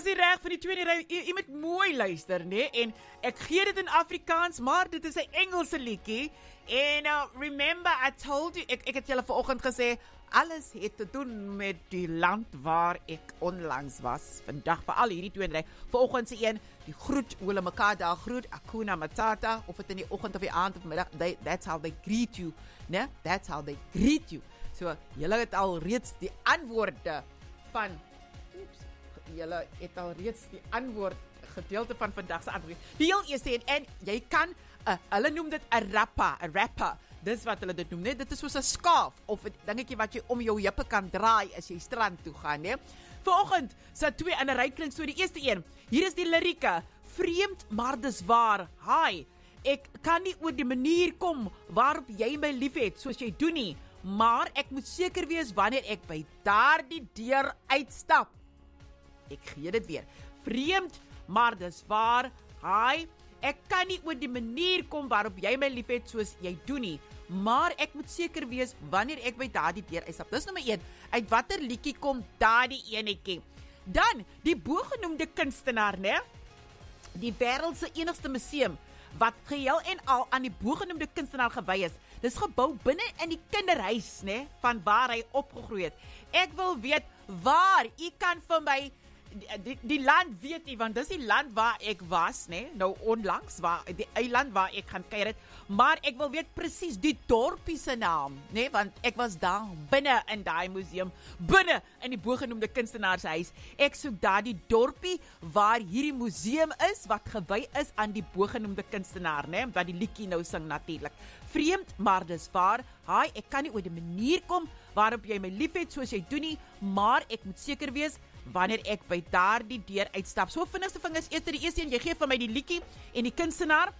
is nie reg van die tweede ry. Jy moet mooi luister, né? En ek gee dit in Afrikaans, maar dit is 'n Engelse liedjie. En remember, I told you, ek het julle vanoggend gesê, alles het te doen met die land waar ek onlangs was. Vandag vir al hierdie tweede ry. Vanoggend se een, die groet, hoe hulle mekaar daar groet, Hakuna Matata, of dit in die oggend of die aand of middag, that's how they greet you, né? That's how they greet you. So, julle het al reeds die antwoorde van julle het al reeds die antwoord gedeelte van vandag se antwoord. Die heel eerste en jy kan hulle noem dit 'n rapper. Dis wat hulle dit noem, net dit is soos 'n skaaf of 'n dingetjie wat jy om jou heupe kan draai as jy strand toe gaan, né? Vanoggend sit twee in 'n ry klink so die eerste een. Hier is die lirieke. Vreemd, maar dis waar. Hi. Ek kan nie oor die manier kom waarop jy my liefhet soos jy doen nie, maar ek moet seker wees wanneer ek by daardie deur uitstap. Ek gee dit weer. Vreemd, maar dis waar. Hi. Ek kan nie oor die manier kom waarop jy my liefhet soos jy doen nie, maar ek moet seker wees wanneer ek by daardie deur uitstap. Dis nommer 1. Uit watter liedjie kom daardie enetjie? Dan die bogenoemde kunstenaar, né? Die wêreld se enigste museum wat geheel en al aan die bogenoemde kunstenaar gewy is. Dis gebou binne in die kinderhuis, né, van waar hy opgegroei het. Ek wil weet waar. U kan vir my die land weet nie, want dis die land waar ek was, né? Nou onlangs die eiland waar ek gaan kuier het, maar ek wil weet presies die dorpie se naam, né? Want ek was daar binne in daai museum, binne in die bogenoemde kunstenaar se huis. Ek soek daar die dorpie waar hierdie museum is wat gewy is aan die bogenoemde kunstenaar, né? Wat die liedjie nou sing natuurlik. Vreemd, maar dis waar. Hi, ek kan nie oor die manier kom waarop jy my liefhet soos jy doen nie, maar ek moet seker wees wanneer ek by daardie deur uitstap. So vinnigste vingers, die eerste een, jy gee vir my die liedjie en die kunstenaar.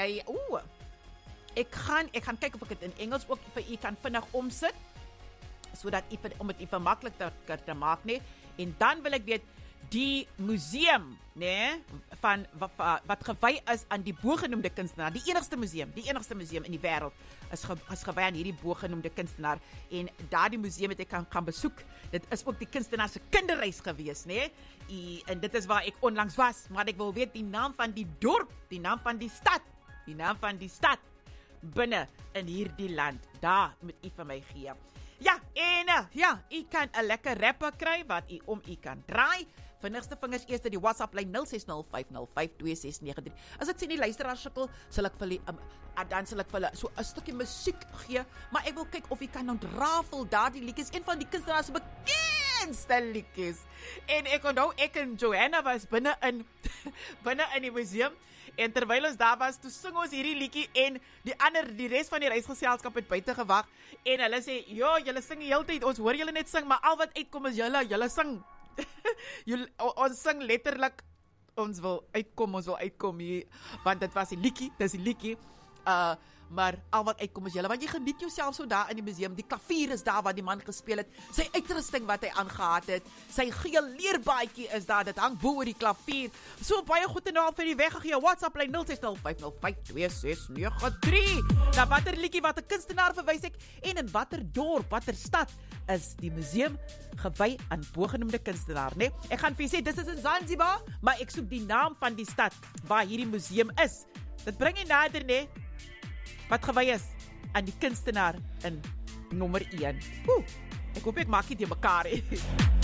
Ek gaan kyk of ek dit in Engels ook vir u kan vinnig omsit, sodat om dit vir makliker te maak, nee. En dan wil ek weet die museum, nee, van wat gewy is aan die bogenoemde kunstenaar, die enigste museum in die wêreld is gewy aan hierdie bogenoemde kunstenaar, en daardie museum het ek kan besoek. Dit is ook die kunstenaar se kinderreis gewees, nee. En dit is waar ek onlangs was, maar ek wil weet die naam van die dorp, die naam van die stad binne in hierdie land. Daar moet u vir my gee. Ja, en u kan 'n lekker rapper kry wat u om u kan draai. Vinnigste vingers eers die WhatsApp lyn 0605052693. As ek sien die luisteraars sukkel, sal ek vir dan sal ek vir hulle so 'n stukkie musiek gee, maar ek wil kyk of jy kan ontrafel daardie liedjies, een van die kunstenaars se bekendste liedjies. En ek onthou ek en Joanna was binne in die museum, en terwyl ons daar was, toe sing ons hierdie liedjie, en die res van die reisgeselskap het buite gewag, en hulle sê, julle sing die hele tyd, ons hoor julle net sing, maar al wat uitkom is julle sing. Ons sing letterlik, ons wil uitkom hier, want dit was die liedjie, maar al wat uitkom is julle, want jy geniet jouself so daar in die museum. Die klavier is daar wat die man gespeel het, sy uitrusting wat hy aangehad het, sy geel leerbaadjie is daar, dit hang bo oor die klavier. So baie goed en nou vir die weggegee. WhatsApp lyn 0605052693. Na watter liedjie, watter kunstenaar verwys ek, en in watter dorp, watter stad is die museum gewy aan bogenoemde kunstenaar, né? Ek gaan vir julle sê, dis is in Zanzibar, maar ek soek die naam van die stad waar hierdie museum is. Dit bring jy nader, né? Wat gewy is aan die kunstenaar in nommer 1. Ek hoop ek maak dit te mekaar.